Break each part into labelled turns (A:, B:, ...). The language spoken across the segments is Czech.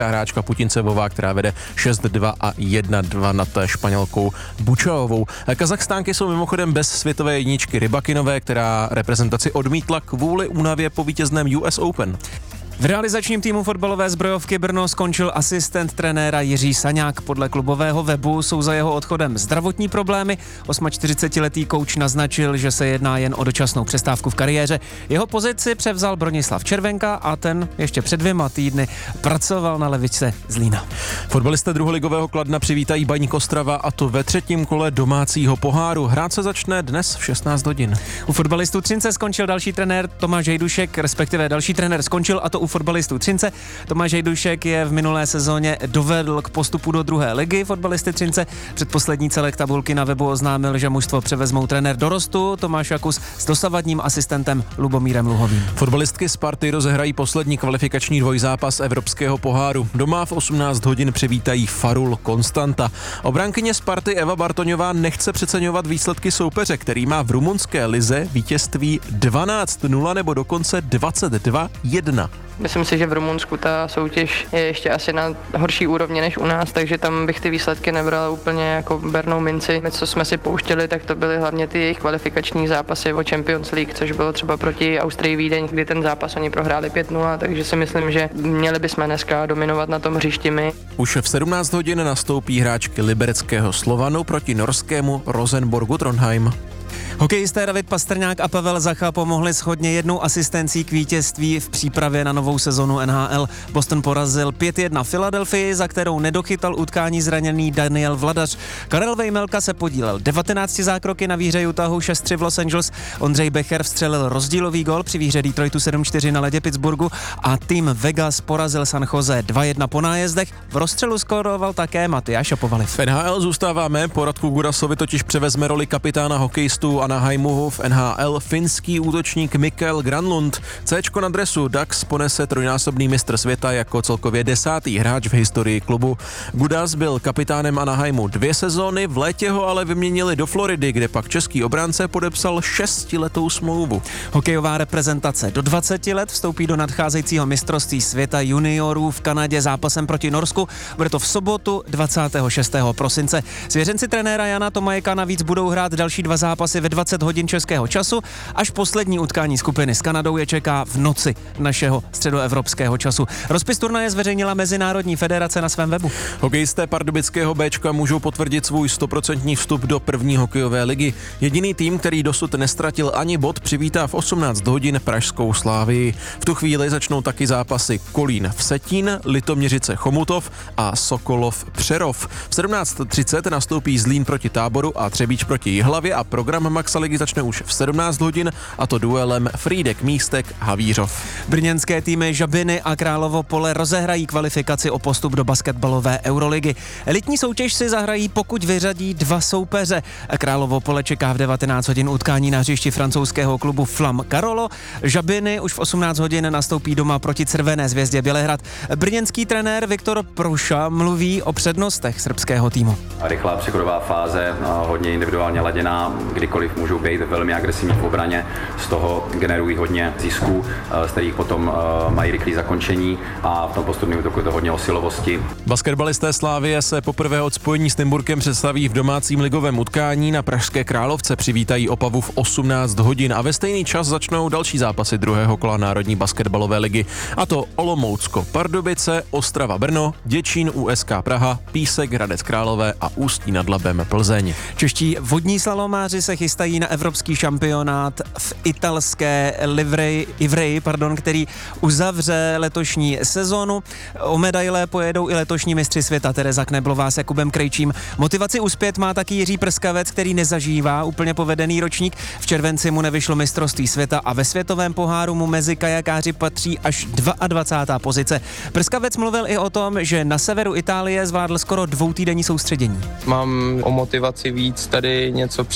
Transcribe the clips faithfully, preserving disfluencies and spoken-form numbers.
A: hráčka Putincevová, která vede šest dva a jedna dva nad Španělkou Bučaovou. Kazachstánky jsou mimochodem bez světové jedničky Rybakinové, která reprezentaci odmítla kvůli únavě po vítězném U S Open.
B: V realizačním týmu fotbalové zbrojovky Brno skončil asistent trenéra Jiří Saňák. Podle klubového webu jsou za jeho odchodem zdravotní problémy. čtyřicetiosmiletý kouč naznačil, že se jedná jen o dočasnou přestávku v kariéře. Jeho pozici převzal Bronislav Červenka a ten ještě před dvěma týdny pracoval na levičce Zlína.
A: Fotbalisté druholigového Kladna přivítají Baník Ostrava, a to ve třetím kole domácího poháru. Hrát se začne dnes v šestnáct hodin.
B: U fotbalistů Třince skončil další trenér Tomáš Hejdušek, respektive další trenér skončil, a to u fotbalistů Třince. Tomáš Hejdušek je v minulé sezóně dovedl k postupu do druhé ligy. Fotbalisty Třince předposlední celek tabulky na webu oznámil, že mužstvo převezmou trenér dorostu Tomáš Jakus s dosavadním asistentem Lubomírem Luhovým.
A: Fotbalistky Sparty rozehrají poslední kvalifikační dvojzápas Evropského poháru. Doma v osmnáct hodin přivítají Farul Konstanta. Obránkyně Sparty Eva Bartoňová nechce přeceňovat výsledky soupeře, který má v rumunské lize vítězství dvanáct nula nebo dokonce dvacet dva jedna.
C: Myslím si, že v Rumunsku ta soutěž je ještě asi na horší úrovni než u nás, takže tam bych ty výsledky nebral úplně jako bernou minci. My, co jsme si pouštěli, tak to byly hlavně ty jejich kvalifikační zápasy o Champions League, což bylo třeba proti Austrii Vídeň, kdy ten zápas oni prohráli pět nula, takže si myslím, že měli bychom dneska dominovat na tom hřišti my.
A: Už v sedmnáct hodin nastoupí hráčky libereckého Slovanu proti norskému Rosenborgu Trondheim.
B: Hokejisté David Pastrňák a Pavel Zacha pomohli shodně jednou asistencí k vítězství v přípravě na novou sezonu N H L. Boston porazil pět jedna Filadelfii, za kterou nedochytal utkání zraněný Daniel Vladař. Karel Vejmelka se podílel devatenácti zákroky na výhře Utahu šest tři v Los Angeles. Ondřej Becher vstřelil rozdílový gól při výhře Detroitu sedm čtyři na ledě Pittsburghu a tým Vegas porazil San Jose dva jedna po nájezdech. V rozstřelu skoroval také Matyáš Šapovaliv.
A: V N H L zůstáváme, po Radku Gurasovi totiž převezme roli kapitána hokejistů Anaheimu v N H L finský útočník Mikael Granlund. Céčko na dresu Ducks ponese trojnásobný mistr světa jako celkově desátý hráč v historii klubu. Gudas byl kapitánem Anaheimu dvě sezóny, v létě ho ale vyměnili do Floridy, kde pak český obránce podepsal šestiletou smlouvu.
B: Hokejová reprezentace do dvaceti let vstoupí do nadcházejícího mistrovství světa juniorů v Kanadě zápasem proti Norsku. Bude to v sobotu dvacátého šestého prosince. Svěřenci trenéra Jana Tomajeka navíc budou hrát další dva zápasy ve dvacet hodin českého času, až poslední utkání skupiny s Kanadou je čeká v noci našeho středoevropského času. Rozpis turnaje zveřejnila Mezinárodní federace na svém webu.
A: Hokejisté pardubického Béčka můžou potvrdit svůj stoprocentní vstup do první hokejové ligy. Jediný tým, který dosud nestratil ani bod, přivítá v osmnáct hodin pražskou Slávii. V tu chvíli začnou taky zápasy Kolín Vsetín, Litoměřice Chomutov a Sokolov Přerov. V sedmnáct třicet nastoupí Zlín proti Táboru a Třebíč proti Jihlavě a program Maxa ligy začne už v sedmnáct hodin, a to duelem Frýdek Místek Havířov.
B: Brněnské týmy Žabiny a Královo Pole rozehrají kvalifikaci o postup do basketbalové Euroligy. Elitní soutěž si zahrají, pokud vyřadí dva soupeře. Královo Pole čeká v devatenáct hodin utkání na hřišti francouzského klubu Flam Karolo. Žabiny už v osmnáct hodin nastoupí doma proti Červené Zvězdě Bělehrad. Brněnský trenér Viktor Prouša mluví o přednostech srbského týmu.
D: Rychlá přechodová fáze, hodně individuálně laděná, kdykoliv můžou být velmi agresivní v obraně, z toho generují hodně zisků, z kterých potom mají rychlé zakončení, a v tom postupném útoku je to hodně o silovosti.
A: Basketbalisté Slávie se poprvé od spojení s Nymburkem představí v domácím ligovém utkání. Na pražské Královce přivítají Opavu v osmnáct hodin a ve stejný čas začnou další zápasy druhého kola Národní basketbalové ligy. A to Olomoucko Pardubice, Ostrava Brno, Děčín U S K Praha, Písek Hradec Králové a Ústí nad Labem Plzeň.
B: Čeští vodní slalomáři se chystají na evropský šampionát v italské Livrej, Ivreji, pardon, který uzavře letošní sezonu. O medaile pojedou i letošní mistři světa Tereza Kneblová s Jakubem Krejčím. Motivaci uspět má taky Jiří Prskavec, který nezažívá úplně povedený ročník. V červenci mu nevyšlo mistrovství světa a ve světovém poháru mu mezi kajakáři patří až dvacátá druhá pozice. Prskavec mluvil i o tom, že na severu Itálie zvládl skoro dvoutýdenní soustředění.
E: Mám o motivaci víc tady něco předvíst,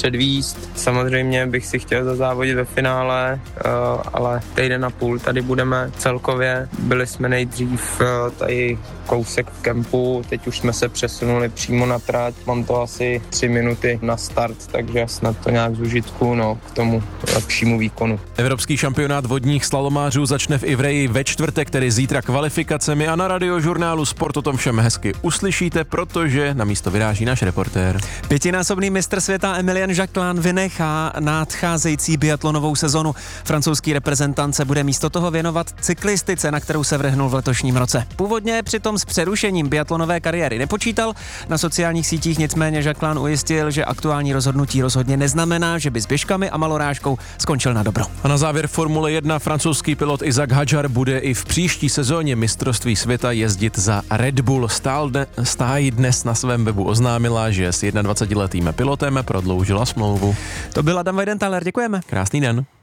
E: odvíst. Samozřejmě bych si chtěl zazávodit ve finále, ale týden a půl tady budeme celkově. Byli jsme nejdřív tady kousek v kempu, teď už jsme se přesunuli přímo na trať. Mám to asi tři minuty na start, takže snad to nějak zužitku, no, k tomu lepšímu výkonu.
A: Evropský šampionát vodních slalomářů začne v Ivreji ve čtvrtek, tedy zítra kvalifikacemi, a na radiožurnálu Sport o tom všem hezky uslyšíte, protože na místo vyráží náš reportér.
B: Pětinásobný mistr světa Emilien Jacquelin vynechá nadcházející biatlonovou sezonu. Francouzský reprezentant se bude místo toho věnovat cyklistice, na kterou se vrhnul v letošním roce. Původně přitom s přerušením biatlonové kariéry nepočítal, na sociálních sítích nicméně Jacquelin ujistil, že aktuální rozhodnutí rozhodně neznamená, že by s běžkami a malorážkou skončil na dobro.
A: A na závěr Formule jedna francouzský pilot Isaac Hadjar bude i v příští sezóně mistrovství světa jezdit za Red Bull. Stál de, stáj dnes na svém webu oznámila, že s jednadvacetiletým pilotem prodloužila smlouvu.
B: To byl Adam Weidenthaler, děkujeme.
A: Krásný den.